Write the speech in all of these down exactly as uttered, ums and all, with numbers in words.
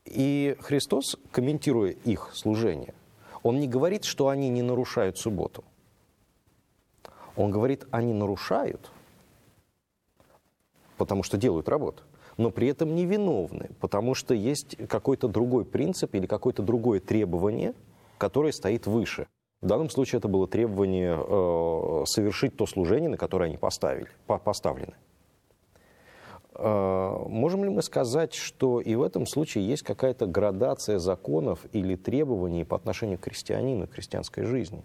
И Христос, комментируя их служение, Он не говорит, что они не нарушают субботу. Он говорит, они нарушают, потому что делают работу, но при этом не виновны, потому что есть какой-то другой принцип или какое-то другое требование, которое стоит выше. В данном случае это было требование э, совершить то служение, на которое они поставили, по, поставлены. Э, можем ли мы сказать, что и в этом случае есть какая-то градация законов или требований по отношению к христианину, к христианской жизни?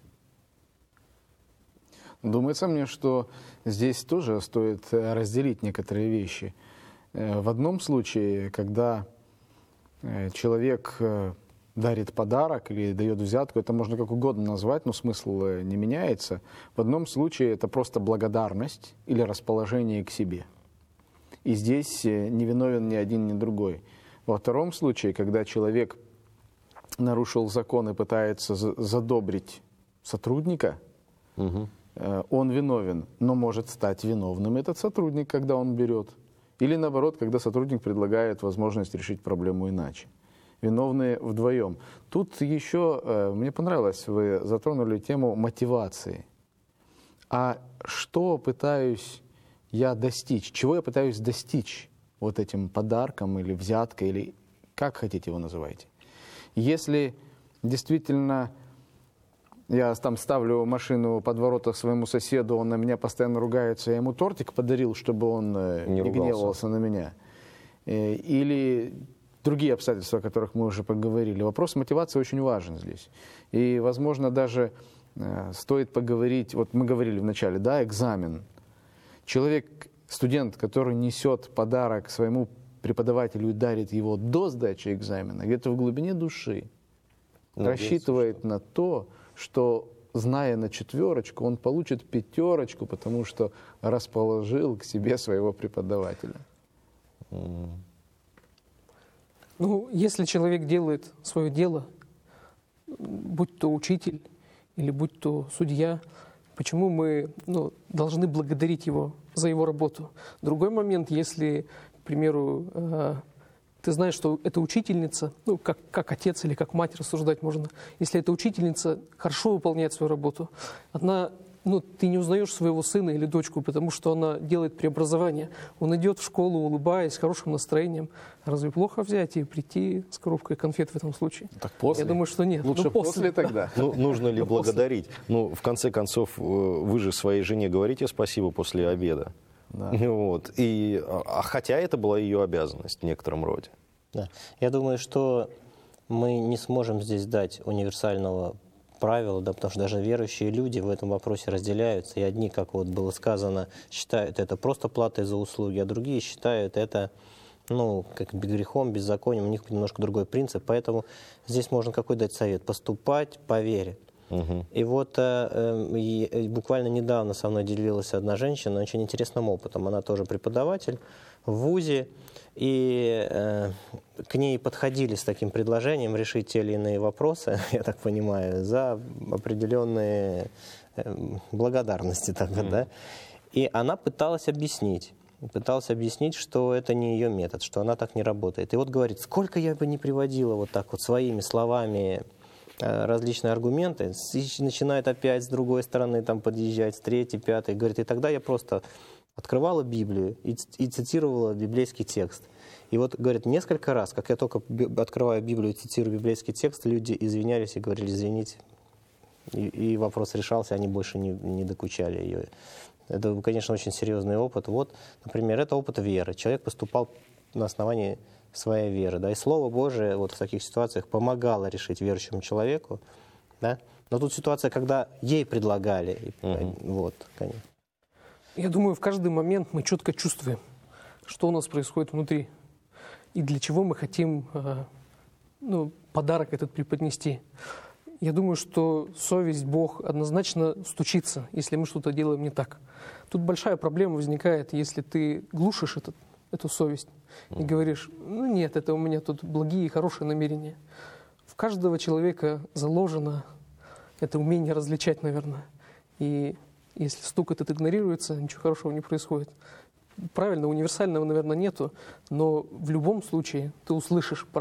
Думается мне, что здесь тоже стоит разделить некоторые вещи. В одном случае, когда человек дарит подарок или дает взятку, это можно как угодно назвать, но смысл не меняется. В одном случае это просто благодарность или расположение к себе. И здесь не виновен ни один, ни другой. Во втором случае, когда человек нарушил закон и пытается задобрить сотрудника, угу. он виновен, но может стать виновным этот сотрудник, когда он берет. Или наоборот, когда сотрудник предлагает возможность решить проблему иначе. Виновные вдвоем. Тут еще, мне понравилось, вы затронули тему мотивации. А что пытаюсь я достичь? Чего я пытаюсь достичь вот этим подарком или взяткой, или как хотите его называйте? Если действительно я там ставлю машину под ворота своему соседу, он на меня постоянно ругается, я ему тортик подарил, чтобы он не, не гневался на меня. Или другие обстоятельства, о которых мы уже поговорили. Вопрос мотивации очень важен здесь. И, возможно, даже стоит поговорить, вот мы говорили вначале, да, экзамен. Человек, студент, который несет подарок своему преподавателю и дарит его до сдачи экзамена, где-то в глубине души ну, рассчитывает что? на то, что, зная на четверочку, он получит пятерочку, потому что расположил к себе своего преподавателя. Mm. Ну, если человек делает свое дело, будь то учитель или будь то судья, почему мы ну, должны благодарить его за его работу? Другой момент, если, к примеру, э, ты знаешь, что эта учительница, ну, как, как отец или как мать рассуждать можно, если эта учительница хорошо выполняет свою работу, она, ну, ты не узнаешь своего сына или дочку, потому что она делает преобразование. Он идет в школу, улыбаясь, с хорошим настроением. Разве плохо взять и прийти с коробкой конфет в этом случае? Так после? Я думаю, что нет. Лучше ну, после, после тогда. Ну, нужно ли благодарить? Ну, в конце концов, вы же своей жене говорите спасибо после обеда. Да. Вот. И, а хотя это была ее обязанность в некотором роде. Да. Я думаю, что мы не сможем здесь дать универсального правила, да, потому что даже верующие люди в этом вопросе разделяются. И одни, как вот было сказано, считают это просто платой за услуги, а другие считают это ну, как грехом, беззаконием. У них немножко другой принцип. Поэтому здесь можно какой дать совет? Поступать по вере. Угу. И вот э, э, буквально недавно со мной делилась одна женщина очень интересным опытом. Она тоже преподаватель в вузе, и э, к ней подходили с таким предложением решить те или иные вопросы, я так понимаю, за определенные э, благодарности. Так, угу. да? И она пыталась объяснить. Пыталась объяснить, что это не ее метод, что она так не работает. И вот говорит, сколько я бы не приводила вот так вот своими словами различные аргументы, начинает опять с другой стороны там подъезжать, с третьей, пятой, говорит, и тогда я просто открывала Библию и, и цитировала библейский текст. И вот, говорит, несколько раз, как я только открываю Библию и цитирую библейский текст, люди извинялись и говорили, извините, и, и вопрос решался, они больше не, не докучали ее. Это, конечно, очень серьезный опыт. Вот, например, это опыт веры. Человек поступал на основании своей веры, да, и Слово Божие вот в таких ситуациях помогало решить верующему человеку, да, но тут ситуация, когда ей предлагали, угу. вот, конечно. Я думаю, в каждый момент мы четко чувствуем, что у нас происходит внутри, и для чего мы хотим ну, подарок этот преподнести. Я думаю, что совесть, Бог однозначно стучится, если мы что-то делаем не так. Тут большая проблема возникает, если ты глушишь этот эту совесть, и говоришь, ну нет, это у меня тут благие и хорошие намерения. В каждого человека заложено это умение различать, наверное. И если стук этот игнорируется, ничего хорошего не происходит. Правильно, универсального, наверное, нету, но в любом случае ты услышишь